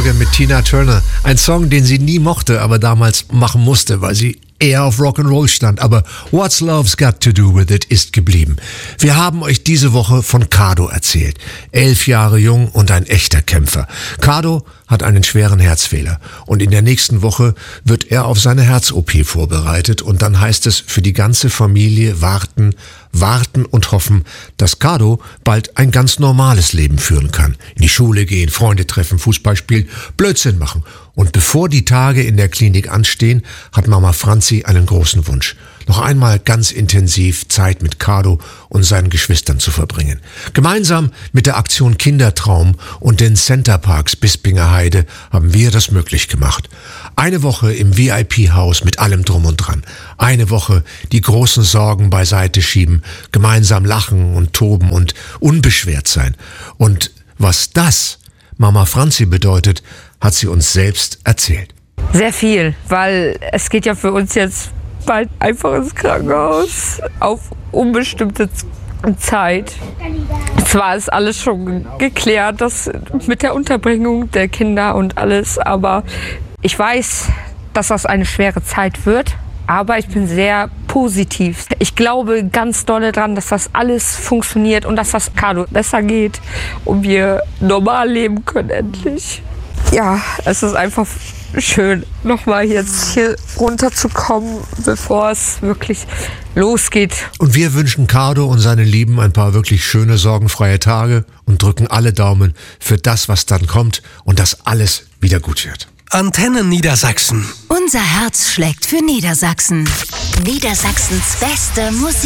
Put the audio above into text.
Sorge mit Tina Turner. Ein Song, den sie nie mochte, aber damals machen musste, weil sie eher auf Rock'n'Roll stand. Aber What's Love's Got to Do With It ist geblieben. Wir haben euch diese Woche von Kado erzählt. 11 Jahre jung und ein echter Kämpfer. Kado hat einen schweren Herzfehler und in der nächsten Woche wird er auf seine Herz-OP vorbereitet und dann heißt es für die ganze Familie warten und hoffen, dass Kado bald ein ganz normales Leben führen kann. In die Schule gehen, Freunde treffen, Fußball spielen, Blödsinn machen. Und bevor die Tage in der Klinik anstehen, hat Mama Franzi einen großen Wunsch. Noch einmal ganz intensiv Zeit mit Kado und seinen Geschwistern zu verbringen. Gemeinsam mit der Aktion Kindertraum und den Centerparks Bispinger Heide haben wir das möglich gemacht. Eine Woche im VIP-Haus mit allem drum und dran. Eine Woche die großen Sorgen beiseite schieben, gemeinsam lachen und toben und unbeschwert sein. Und was das Mama Franzi bedeutet, hat sie uns selbst erzählt. Sehr viel, weil es geht ja für uns jetzt bald einfach ins Krankenhaus auf unbestimmte Zeit. Zwar ist alles schon geklärt, das mit der Unterbringung der Kinder und alles, aber ich weiß, dass das eine schwere Zeit wird. Aber ich bin sehr positiv. Ich glaube ganz doll daran, dass das alles funktioniert und dass das Kado besser geht und wir normal leben können endlich. Ja, es ist einfach schön, nochmal jetzt hier runterzukommen, bevor es wirklich losgeht. Und wir wünschen Kado und seinen Lieben ein paar wirklich schöne, sorgenfreie Tage und drücken alle Daumen für das, was dann kommt und dass alles wieder gut wird. Antenne Niedersachsen. Unser Herz schlägt für Niedersachsen. Niedersachsens beste Musik.